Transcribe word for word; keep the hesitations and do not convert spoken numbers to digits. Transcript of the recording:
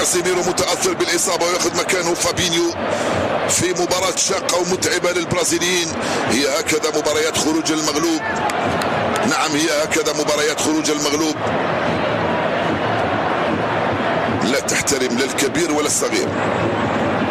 كاسيميرو متأثر بالإصابة ويأخذ مكانه فابينيو في مباراة شاقة ومتعبة للبرازيليين. هي هكذا مباريات خروج المغلوب، نعم هي هكذا مباريات خروج المغلوب، لا تحترم لا الكبير ولا الصغير.